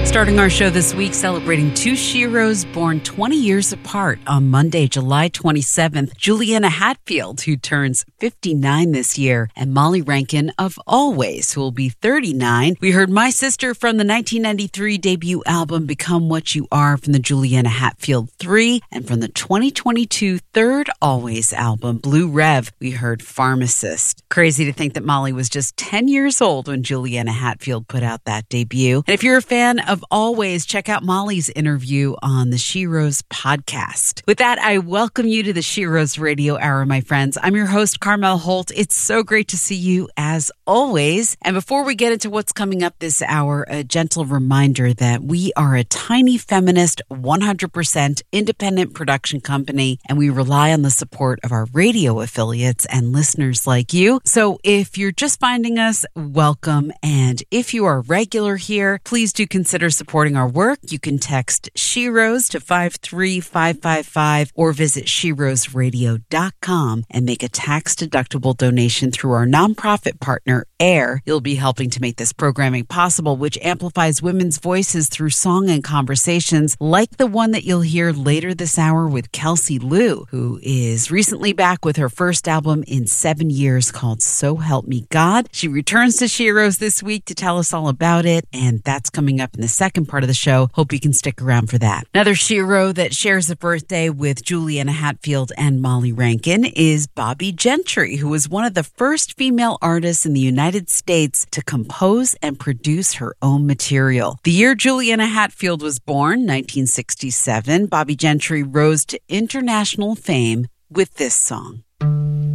Starting our show this week, celebrating two sheroes born 20 years apart on Monday, July 27th, Juliana Hatfield, who turns 59 this year, and Molly Rankin of Always, who will be 39. We heard My Sister from the 1993 debut album Become What You Are from the Juliana Hatfield 3, and from the 2022 third Always album, Blue Rev, we heard Pharmacist. Crazy to think that Molly was just 10 years old when Juliana Hatfield put out that debut. And if you're a fan of Always, check out Molly's interview on the Sheroes podcast. With that, I welcome you to the Sheroes Radio Hour, my friends. I'm your host, Carmel Holt. It's so great to see you as always. And before we get into what's coming up this hour, a gentle reminder that we are a tiny feminist, 100% independent production company, and we rely on the support of our radio affiliates and listeners like you. So if you're just finding us, welcome. And if you are regular here, please do consider supporting our work. You can text Sheroes to 53555 or visit SheroesRadio.com and make a tax-deductible donation through our nonprofit partner, AIR. You'll be helping to make this programming possible, which amplifies women's voices through song and conversations like the one that you'll hear later this hour with Kelsey Liu, who is recently back with her first album in 7 years called So Help Me God. She returns to Sheroes this week to tell us all about it, and that's coming up in the second part of the show. Hope you can stick around for that. Another Shero that shares a birthday with Juliana Hatfield and Molly Rankin is Bobbie Gentry, who was one of the first female artists in the United States to compose and produce her own material. The year Juliana Hatfield was born, 1967, Bobbie Gentry rose to international fame with this song.